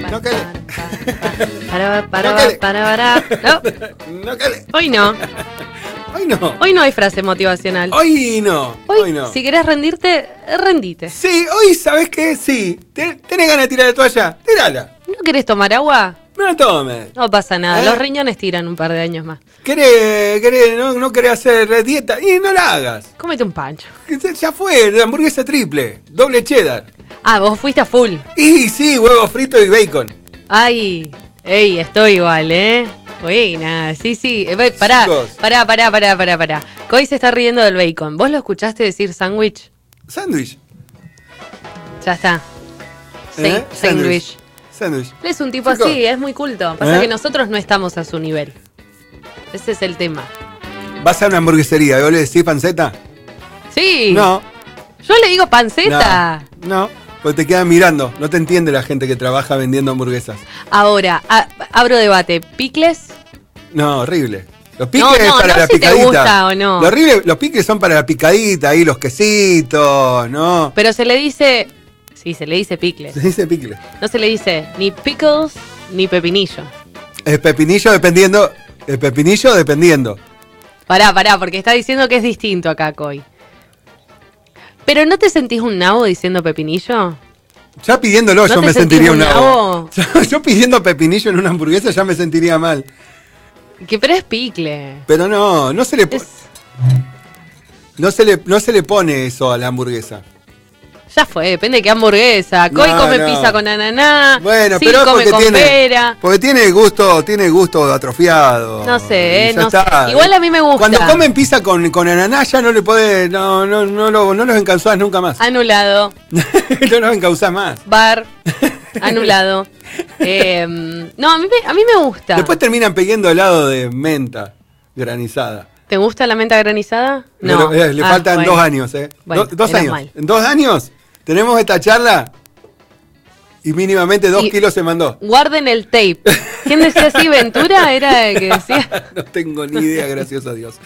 No quede. No quede. Hoy no. Hoy no. Hoy no hay frase motivacional. Hoy no. Hoy no. Si querés rendirte, rendite. Sí, hoy sabes qué, sí. ¿Tenés ganas de tirar la toalla? Tírala. ¿No querés tomar agua? No la tomes. No pasa nada, los riñones tiran un par de años más. No querés hacer dieta y no la hagas. Cómete un pancho. Ya fue, la hamburguesa triple, doble cheddar. Ah, vos fuiste a full. Y sí, huevo frito y bacon. Ay, estoy igual, Buena, sí. Pará. Coy se está riendo del bacon. ¿Vos lo escuchaste decir sándwich? Sándwich. Ya está. Sí, sándwich. Sándwich. Él es un tipo así, es muy culto. Pasa que nosotros no estamos a su nivel. Ese es el tema. ¿Vas a una hamburguesería y vos le decís panceta? Sí. No. Yo le digo panceta. No, porque te quedan mirando. No te entiende la gente que trabaja vendiendo hamburguesas. Ahora, abro debate. ¿Picles? No, horrible. Los picles es para la si picadita. Te gusta o no. Lo horrible, los picles son para la picadita, ahí los quesitos, ¿no? Pero se le dice... Sí, se le dice picles. Se dice pickle. No se le dice ni pickles ni pepinillo. El pepinillo dependiendo. Pará, porque está diciendo que es distinto acá, Coy. ¿Pero no te sentís un nabo diciendo pepinillo? Ya pidiéndolo ¿No yo te me sentiría un nabo. nabo? Yo pidiendo pepinillo en una hamburguesa ya me sentiría mal. Pero es picle. Pero no se le no se le pone eso a la hamburguesa. Ya fue, depende de qué hamburguesa. Coy come pizza con ananá. Bueno, sí, pero come con pera. Porque tiene gusto atrofiado. No sé, no sé. Igual a mí me gusta. Cuando comen pizza con ananá ya no le podés, no los encauzás nunca más. Anulado. No los encauzás más. Bar. Anulado. No, a mí me gusta. Después terminan pidiendo helado de menta granizada. ¿Te gusta la menta granizada? No. Pero, le faltan 2 años, Bueno, 2 años. mal. ¿En 2 años? Tenemos esta charla y mínimamente 2 kilos se mandó. Guarden el tape. ¿Quién decía así? ¿Ventura era el que decía? No tengo ni idea, gracias a Dios.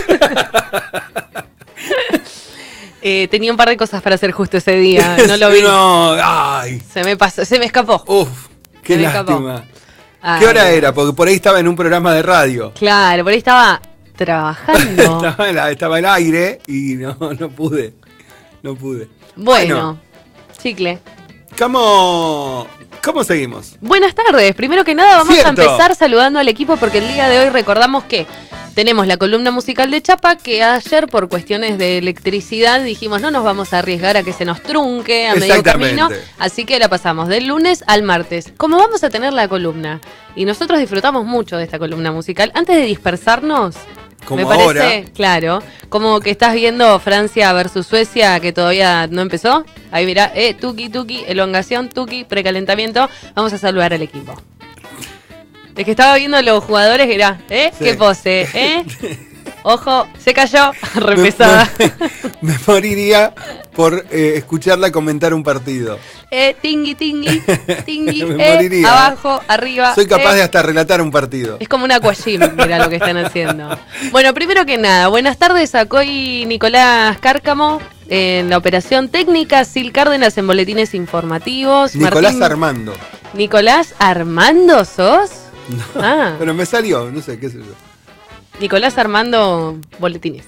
Tenía un par de cosas para hacer justo ese día. No lo vi. No, ay. Se me pasó, se me escapó. Uf, qué lástima. Ay. ¿Qué hora era? Porque por ahí estaba en un programa de radio. Claro, por ahí estaba trabajando. estaba al aire y no pude. Bueno, chicle. ¿Cómo seguimos? Buenas tardes. Primero que nada vamos Cierto. a empezar saludando al equipo porque el día de hoy recordamos que tenemos la columna musical de Chapa que ayer por cuestiones de electricidad dijimos no nos vamos a arriesgar a que se nos trunque a medio camino, así que la pasamos del lunes al martes. Como vamos a tener la columna y nosotros disfrutamos mucho de esta columna musical, antes de dispersarnos, como me parece, ahora. claro, como que estás viendo Francia versus Suecia que todavía no empezó. Ahí mirá, tuki, elongación, tuki, precalentamiento. Vamos a saludar al equipo. Es que estaba viendo a los jugadores que era, sí. Qué pose, Ojo, se cayó, repesada. Me moriría por escucharla comentar un partido. Tingui, Me moriría. Abajo, arriba. Soy capaz de hasta relatar un partido. Es como un aquagym, mira lo que están haciendo. Bueno, primero que nada, buenas tardes a Coy Nicolás Cárcamo en la operación técnica, Sil Cárdenas en boletines informativos. Nicolás Martín... Armando. ¿Nicolás Armando sos? No, pero me salió, no sé, qué sé yo. Nicolás Armando Boletines.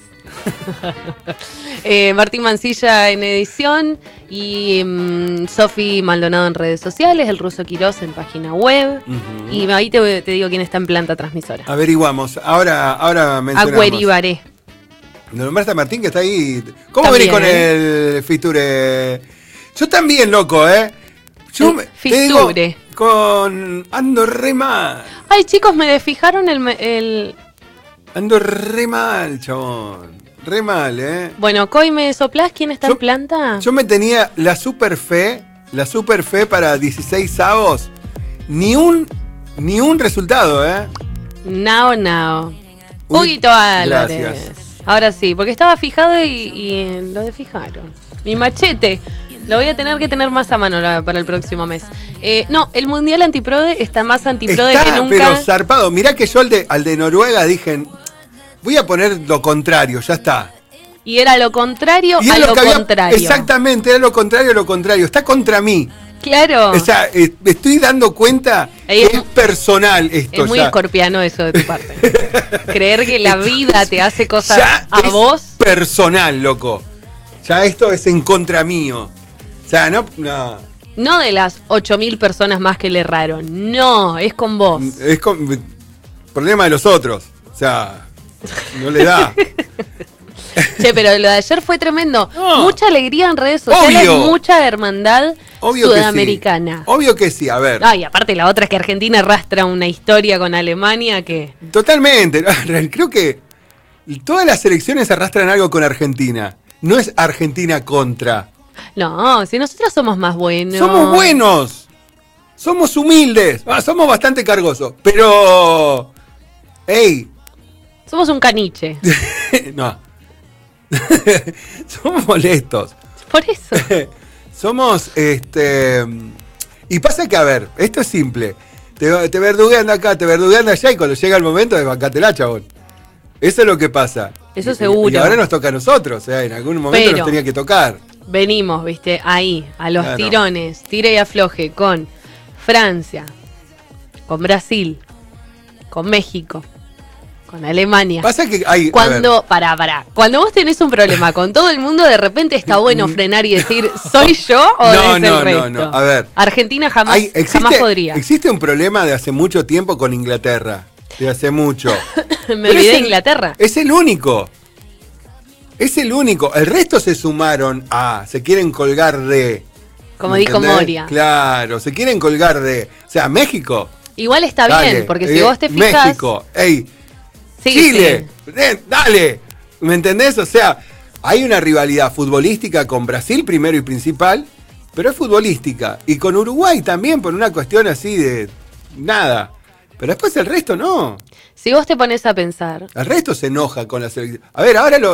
Martín Mancilla en edición y Sofi Maldonado en redes sociales, el Ruso Quirós en página web. Y ahí te digo quién está en planta transmisora. Averiguamos. Ahora mencionamos. Agüeribaré. ¿No nombraste a Martín que está ahí? ¿Cómo También, venís con el Fiture? Yo también, loco, Yo Fiture. Ando re mal. Ay, chicos, me desfijaron el... Ando re mal, chabón. Re mal, Bueno, Coy, ¿me soplás quién está en planta? Yo me tenía la super fe para 16 avos. Ni un resultado, Now. Huguito Álvarez. Gracias. Ahora sí, porque estaba fijado y lo desfijaron. Mi machete. Lo voy a tener que tener más a mano para el próximo mes. No, el Mundial Antiprode está más antiprode que nunca. Pero zarpado. Mirá que yo al de Noruega dije, voy a poner lo contrario, ya está. Y era lo contrario a lo contrario. Exactamente, era lo contrario a lo contrario. Está contra mí. Claro. O sea, me estoy dando cuenta que es personal esto. Es muy escorpiano eso de tu parte. Creer que la vida te hace cosas ya a vos. Personal, loco. Ya esto es en contra mío. O sea, no. No de las 8.000 personas más que le erraron. No, es con vos. Es problema de los otros. O sea, no le da. Che, pero lo de ayer fue tremendo. No. Mucha alegría en redes sociales, Obvio. Mucha hermandad sudamericana. Que sí. Obvio que sí, a ver. Y aparte la otra es que Argentina arrastra una historia con Alemania que... Totalmente. Creo que todas las selecciones arrastran algo con Argentina. No es Argentina contra. No, si nosotros somos más buenos. Somos buenos. Somos humildes. Somos bastante cargosos. Pero... ¡Ey! Somos un caniche. No. Somos molestos. Por eso. Somos, y pasa que, a ver, esto es simple. Te verduguean de acá, te verduguean de allá y cuando llega el momento de bancátela, chabón. Eso es lo que pasa. Eso seguro. Y ahora nos toca a nosotros, o sea, en algún momento nos tenía que tocar. Venimos, viste, ahí, a los tirones, tire y afloje con Francia, con Brasil, con México, con Alemania. Pasa que hay. Cuando, pará. Cuando vos tenés un problema con todo el mundo, de repente está bueno frenar y decir, ¿soy yo o es el resto? No. A ver. Argentina jamás podría. Existe un problema de hace mucho tiempo con Inglaterra. De hace mucho. Me olvidé de Inglaterra. Es el único. Es el único. El resto se sumaron a. Se quieren colgar de. Como dijo Moria. Claro, se quieren colgar de. O sea, México. Igual está bien, porque si vos te fijas. México, ey. Sí, Chile, dale. ¿Me entendés? O sea, hay una rivalidad futbolística con Brasil primero y principal, pero es futbolística. Y con Uruguay también, por una cuestión así de nada. Pero después el resto no. Si vos te pones a pensar. El resto se enoja con la selección. A ver, ahora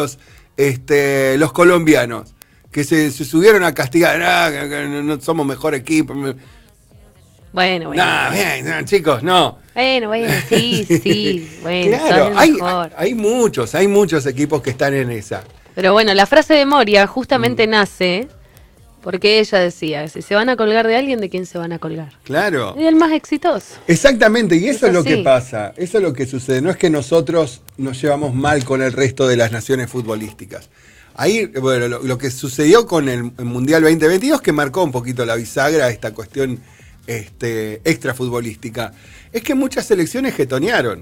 los colombianos que se subieron a castigar. No somos mejor equipo. Bueno. No, chicos, no. Bueno, sí. Bueno, claro, hay muchos equipos que están en esa. Pero bueno, la frase de Moria justamente nace porque ella decía, si se van a colgar de alguien, ¿de quién se van a colgar? Claro. Y el más exitoso. Exactamente, y eso es lo que pasa, eso es lo que sucede. No es que nosotros nos llevamos mal con el resto de las naciones futbolísticas. Ahí, bueno, lo que sucedió con el Mundial 2022, que marcó un poquito la bisagra, esta cuestión extra futbolística, es que muchas selecciones jetonearon.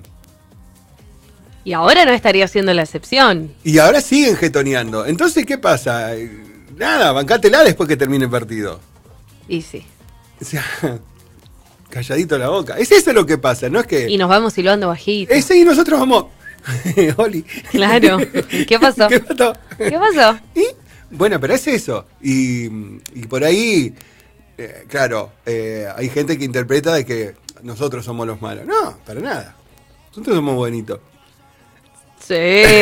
Y ahora no estaría siendo la excepción. Y ahora siguen jetoneando. Entonces, ¿qué pasa? Nada, bancátela después que termine el partido. Y sí. O sea, calladito la boca. Es eso lo que pasa, no es que... Y nos vamos silbando bajito. Sí, y nosotros vamos... Oli. Claro. ¿Qué pasó? ¿Qué pasó? ¿Y? Bueno, pero es eso. Y por ahí... claro, hay gente que interpreta de que nosotros somos los malos. No, para nada. Nosotros somos bonitos. Sí,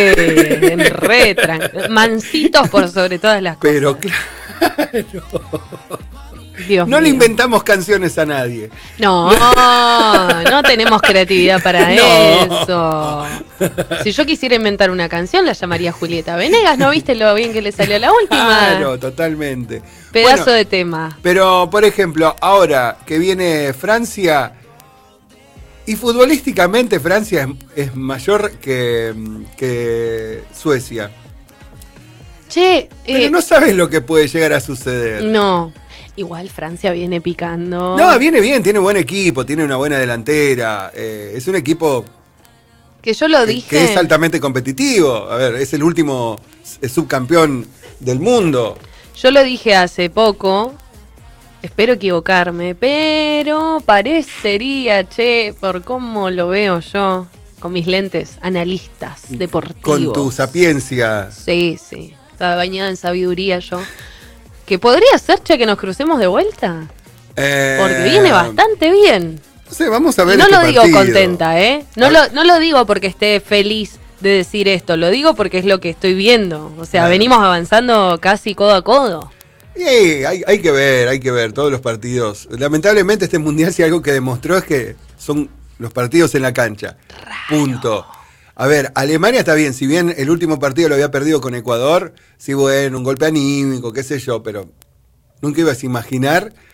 mansitos por sobre todas las cosas. Pero claro. Dios no mío. le inventamos canciones a nadie. No tenemos creatividad para eso. Si yo quisiera inventar una canción, la llamaría Julieta Venegas. ¿No viste lo bien que le salió la última? Claro, totalmente. Pedazo de tema. Pero, por ejemplo, ahora que viene Francia, y futbolísticamente Francia es mayor que Suecia. Che, pero no sabes lo que puede llegar a suceder. No. Igual Francia viene picando. No, viene bien, tiene buen equipo, tiene una buena delantera. Es un equipo que yo lo dije. Que es altamente competitivo. A ver, es el último subcampeón del mundo. Yo lo dije hace poco. Espero equivocarme, pero parecería, por cómo lo veo yo, con mis lentes analistas deportivos. Con tu sapiencia. Sí. Estaba bañada en sabiduría yo. Que podría ser, que nos crucemos de vuelta. Porque viene bastante bien. No sé, vamos a ver. No lo digo contenta, No lo digo porque esté feliz de decir esto. Lo digo porque es lo que estoy viendo. O sea, venimos avanzando casi codo a codo. Hay que ver todos los partidos. Lamentablemente este mundial, si algo que demostró es que son los partidos en la cancha. Raro. Punto. A ver, Alemania está bien, si bien el último partido lo había perdido con Ecuador, sí, bueno, un golpe anímico, qué sé yo, pero nunca ibas a imaginar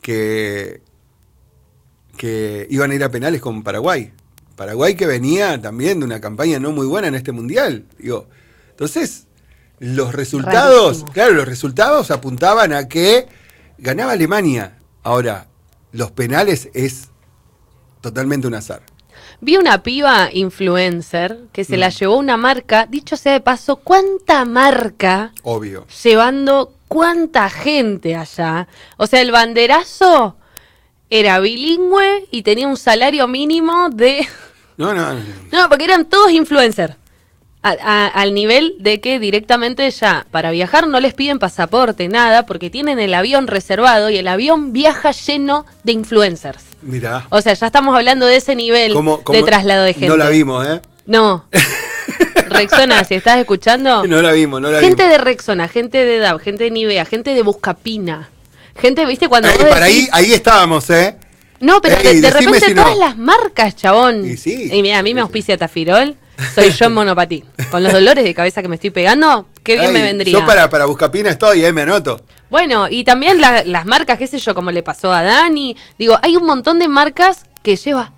que iban a ir a penales con Paraguay. Paraguay que venía también de una campaña no muy buena en este mundial. Digo, entonces, los resultados, claro, los resultados apuntaban a que ganaba Alemania. Ahora, los penales es totalmente un azar. Vi una piba influencer que se la llevó una marca, dicho sea de paso, ¿cuánta marca? Obvio. Llevando cuánta gente allá. O sea, el banderazo era bilingüe y tenía un salario mínimo de... No, porque eran todos influencers. Al nivel de que directamente ya para viajar no les piden pasaporte, nada, porque tienen el avión reservado y el avión viaja lleno de influencers. Mirá. O sea, ya estamos hablando de ese nivel de traslado de gente. No la vimos, ¿eh? No. Rexona, si estás escuchando. No la vimos. Gente de Rexona, gente de DAB, gente de Nivea, gente de Buscapina. Gente, ¿viste? Cuando vos para decís... ahí estábamos, ¿eh? No, pero de repente si todas las marcas, chabón. Y sí. Y mira, a mí me auspicia Tafirol. Soy yo en monopatín. Con los dolores de cabeza que me estoy pegando, qué bien me vendría. Yo para Buscapina estoy, me anoto. Bueno, y también las marcas, qué sé yo, como le pasó a Dani. Digo, hay un montón de marcas que lleva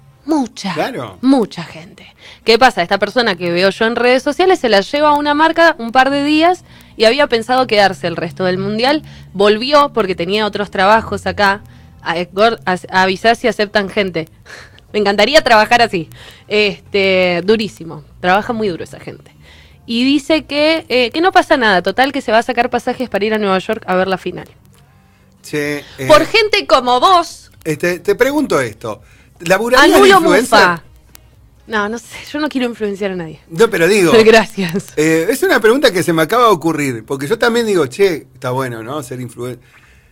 mucha gente. ¿Qué pasa? Esta persona que veo yo en redes sociales se la lleva a una marca un par de días y había pensado quedarse el resto del mundial. Volvió porque tenía otros trabajos acá. A avisar si aceptan gente. Me encantaría trabajar así. Durísimo. Trabaja muy duro esa gente. Y dice que no pasa nada. Total, que se va a sacar pasajes para ir a Nueva York a ver la final. Che, por gente como vos. Te pregunto esto. ¿Laburarías de Angulo influencer? Mufa. No sé. Yo no quiero influenciar a nadie. No, pero digo... Gracias. Es una pregunta que se me acaba de ocurrir. Porque yo también digo, está bueno, ¿no? Ser influencer.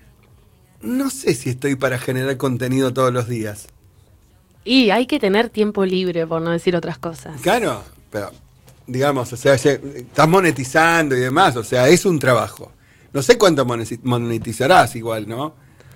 No sé si estoy para generar contenido todos los días. Y hay que tener tiempo libre, por no decir otras cosas. Claro, pero digamos, o sea, estás monetizando y demás, o sea, es un trabajo. No sé cuánto monetizarás igual, ¿no?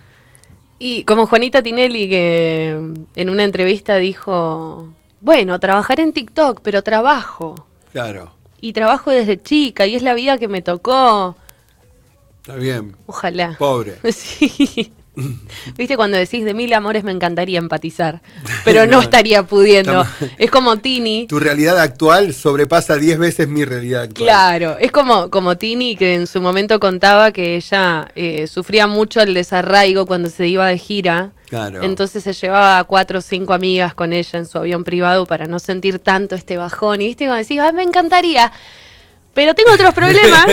Y como Juanita Tinelli, que en una entrevista dijo, bueno, trabajaré en TikTok, pero trabajo. Claro. Y trabajo desde chica, y es la vida que me tocó. Está bien. Ojalá. Pobre. Sí. Viste, cuando decís de 1000 amores me encantaría empatizar, pero no estaría pudiendo. Es como Tini. Tu realidad actual sobrepasa 10 veces mi realidad actual. Claro, es como Tini, que en su momento contaba que ella sufría mucho el desarraigo cuando se iba de gira. Claro. Entonces se llevaba a 4 o 5 amigas con ella en su avión privado para no sentir tanto este bajón. Y viste, cuando decís, me encantaría, pero tengo otros problemas.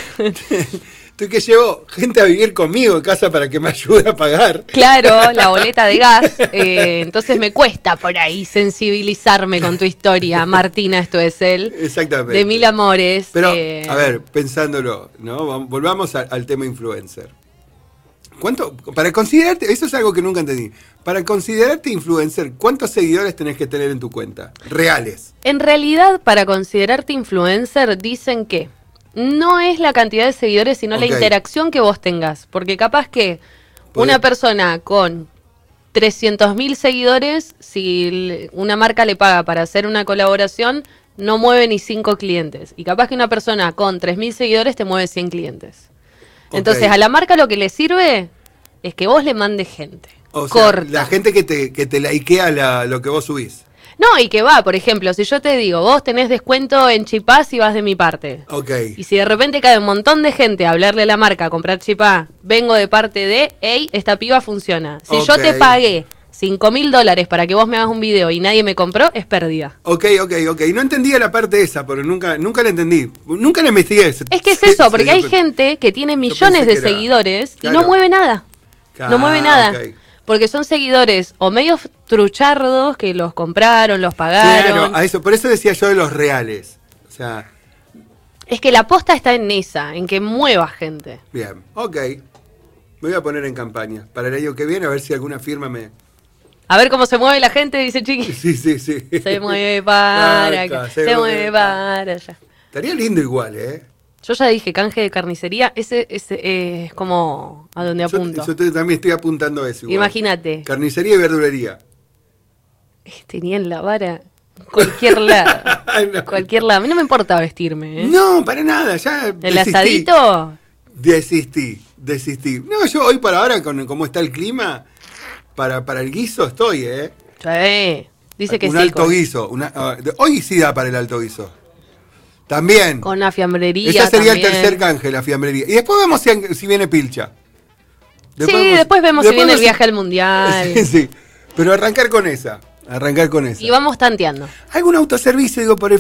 Estoy que llevo gente a vivir conmigo en casa para que me ayude a pagar. Claro, la boleta de gas. Entonces me cuesta por ahí sensibilizarme con tu historia. Martina, esto es él. Exactamente. De 1000 amores. Pero, a ver, pensándolo, ¿no? Volvamos al tema influencer. ¿Cuánto? Para considerarte, eso es algo que nunca entendí. Para considerarte influencer, ¿cuántos seguidores tenés que tener en tu cuenta? Reales. En realidad, para considerarte influencer, dicen que no es la cantidad de seguidores, sino la interacción que vos tengas. Porque capaz que una persona con 300.000 seguidores, si una marca le paga para hacer una colaboración, no mueve ni 5 clientes. Y capaz que una persona con 3.000 seguidores te mueve 100 clientes. Entonces, a la marca lo que le sirve es que vos le mandes gente. O sea, la gente que te likea lo que vos subís. No, y que va, por ejemplo, si yo te digo, vos tenés descuento en Chipá si vas de mi parte. Ok. Y si de repente cae un montón de gente a hablarle a la marca, a comprar Chipá, vengo de parte de, esta piba funciona. Si yo te pagué $5.000 para que vos me hagas un video y nadie me compró, es pérdida. Ok. No entendía la parte esa, pero nunca la entendí. Nunca la investigué. Es que es eso, porque hay gente que tiene millones de seguidores y no mueve nada. No mueve nada. Porque son seguidores o medios truchardos que los compraron, los pagaron. Claro, a eso, por eso decía yo de los reales. O sea, es que la posta está en esa, en que mueva gente. Bien, ok. Me voy a poner en campaña para el año que viene a ver si alguna firma me... A ver cómo se mueve la gente, dice Chiqui. Sí. Se mueve para acá, se mueve para allá. Estaría lindo igual, ¿eh? Yo ya dije, canje de carnicería, ese es como a donde apunto. Yo también estoy apuntando a eso. Imagínate. Carnicería y verdulería. Tenía en la vara cualquier lado. No. Cualquier lado. A mí no me importa vestirme, ¿eh? No, para nada, ya ¿El asadito? Desistí. desistir. No, yo hoy para ahora, con cómo está el clima, para el guiso estoy, Sí. Dice que un alto guiso. Hoy sí da para el alto guiso. También. Con la fiambrería. Ese sería el tercer canje, la fiambrería. Y después vemos si viene pilcha. Después vemos si viene el viaje al mundial. Sí. Pero arrancar con esa. Y vamos tanteando. ¿Algún autoservicio, digo, por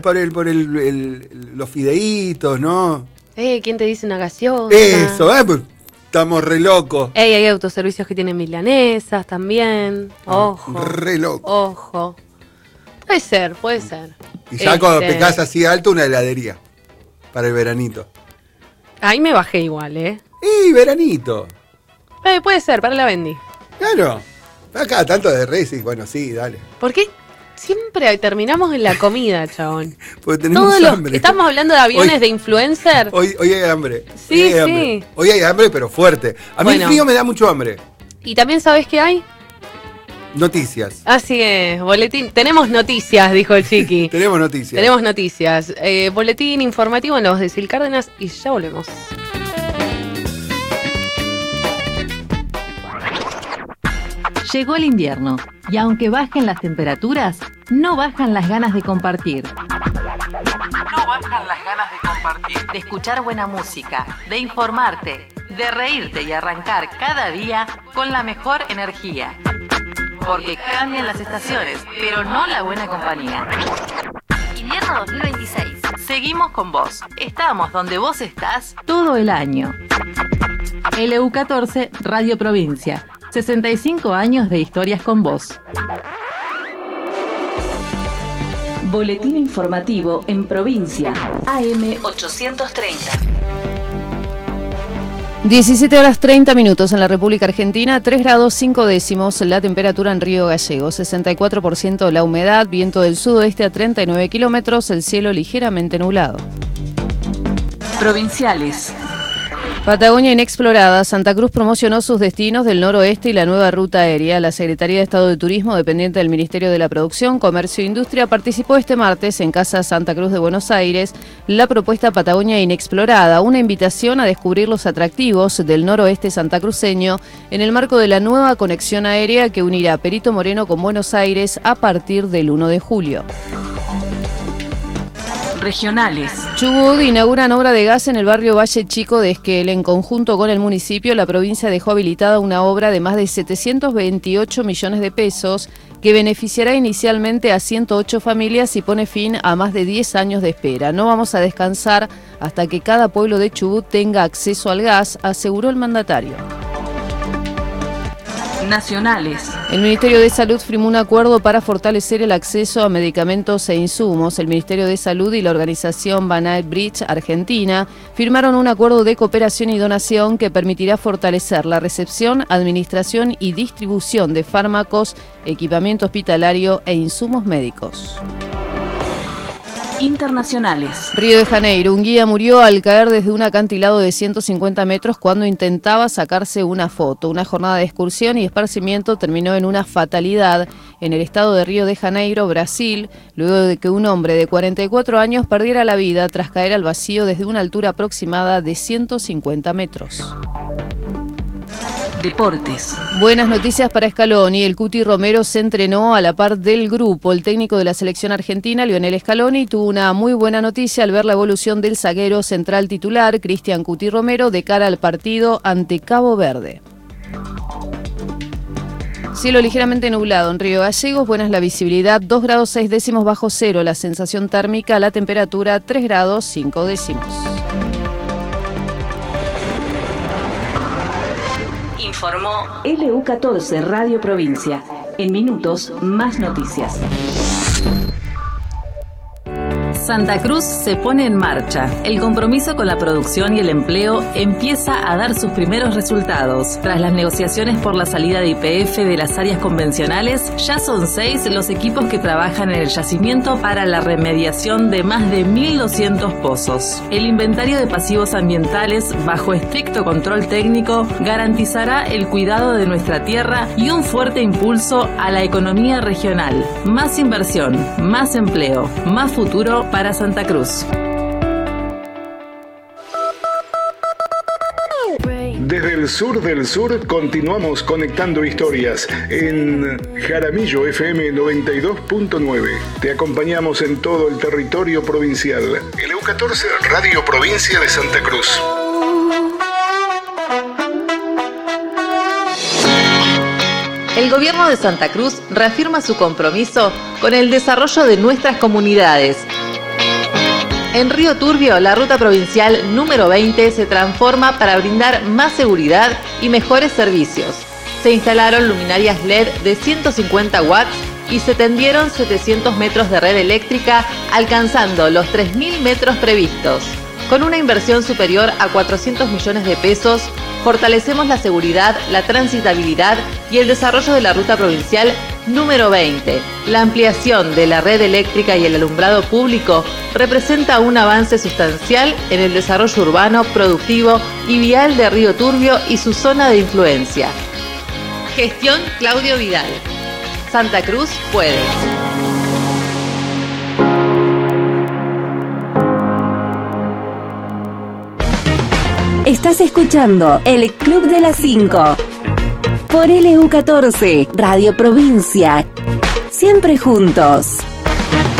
los fideitos, no? ¿Quién te dice una gaseosa? Eso, pues estamos re locos. Hay autoservicios que tienen milanesas también. Ojo. Re loco. Ojo. Puede ser. Y ya cuando pecás así alto, una heladería. Para el veranito. Ahí me bajé igual, veranito. Puede ser, para la Bendy. Claro. Acá tanto de Racing, bueno, sí, dale. ¿Por qué siempre terminamos en la comida, chabón? Porque tenemos hambre. Estamos hablando de aviones de influencer. Hoy hay hambre. Sí. Hoy hay hambre, pero fuerte. A mí el frío me da mucho hambre. ¿Y también sabes qué hay? Noticias. Así es, boletín. Tenemos noticias, dijo el chiqui. Tenemos noticias. Boletín informativo en la voz de Sil Cárdenas y ya volvemos. Llegó el invierno y aunque bajen las temperaturas, no bajan las ganas de compartir. De escuchar buena música, de informarte, de reírte y arrancar cada día con la mejor energía. Porque cambian las estaciones, pero no la buena compañía. Invierno 2026. Seguimos con vos. Estamos donde vos estás todo el año. LU14 Radio Provincia. 65 años de historias con vos. Boletín informativo en provincia. AM 830. 17 horas 30 minutos en la República Argentina, 3 grados 5 décimos la temperatura en Río Gallegos, 64% la humedad, viento del sudoeste a 39 kilómetros, el cielo ligeramente nublado. Provinciales. Patagonia inexplorada. Santa Cruz promocionó sus destinos del noroeste y la nueva ruta aérea. La Secretaría de Estado de Turismo, dependiente del Ministerio de la Producción, Comercio e Industria, participó este martes en Casa Santa Cruz de Buenos Aires la propuesta Patagonia inexplorada, una invitación a descubrir los atractivos del noroeste santacruceño en el marco de la nueva conexión aérea que unirá Perito Moreno con Buenos Aires a partir del 1 de julio. Regionales. Chubut inauguran obra de gas en el barrio Valle Chico de Esquel. En conjunto con el municipio, la provincia dejó habilitada una obra de más de 728 millones de pesos que beneficiará inicialmente a 108 familias y pone fin a más de 10 años de espera. No vamos a descansar hasta que cada pueblo de Chubut tenga acceso al gas, aseguró el mandatario. Nacionales. El Ministerio de Salud firmó un acuerdo para fortalecer el acceso a medicamentos e insumos. El Ministerio de Salud y la organización Banner Bridge Argentina firmaron un acuerdo de cooperación y donación que permitirá fortalecer la recepción, administración y distribución de fármacos, equipamiento hospitalario e insumos médicos. Internacionales. Río de Janeiro. Un guía murió al caer desde un acantilado de 150 metros cuando intentaba sacarse una foto. Una jornada de excursión y esparcimiento terminó en una fatalidad en el estado de Río de Janeiro, Brasil, luego de que un hombre de 44 años perdiera la vida tras caer al vacío desde una altura aproximada de 150 metros. Deportes. Buenas noticias para Scaloni. El Cuti Romero se entrenó a la par del grupo. El técnico de la selección argentina, Lionel Scaloni, tuvo una muy buena noticia al ver la evolución del zaguero central titular, Cristian Cuti Romero, de cara al partido ante Cabo Verde. Cielo ligeramente nublado en Río Gallegos, buena es la visibilidad, 2 grados 6 décimos bajo cero, la sensación térmica, la temperatura 3 grados 5 décimos. Informó LU14 Radio Provincia. En minutos, más noticias. Santa Cruz se pone en marcha. El compromiso con la producción y el empleo empieza a dar sus primeros resultados. Tras las negociaciones por la salida de YPF de las áreas convencionales, ya son 6 los equipos que trabajan en el yacimiento para la remediación de más de 1.200 pozos. El inventario de pasivos ambientales, bajo estricto control técnico, garantizará el cuidado de nuestra tierra y un fuerte impulso a la economía regional. Más inversión, más empleo, más futuro para Santa Cruz. el sur del sur continuamos conectando historias en Jaramillo FM 92.9. Te acompañamos en todo el territorio provincial. El EU14 Radio Provincia de Santa Cruz. El gobierno de Santa Cruz reafirma su compromiso con el desarrollo de nuestras comunidades. En Río Turbio, la ruta provincial número 20 se transforma para brindar más seguridad y mejores servicios. Se instalaron luminarias LED de 150 watts y se tendieron 700 metros de red eléctrica, alcanzando los 3.000 metros previstos. Con una inversión superior a 400 millones de pesos, fortalecemos la seguridad, la transitabilidad y el desarrollo de la ruta provincial número 20. La ampliación de la red eléctrica y el alumbrado público representa un avance sustancial en el desarrollo urbano, productivo y vial de Río Turbio y su zona de influencia. Gestión Claudio Vidal. Santa Cruz puede. Estás escuchando El Club de las 5 por LU14, Radio Provincia. Siempre juntos.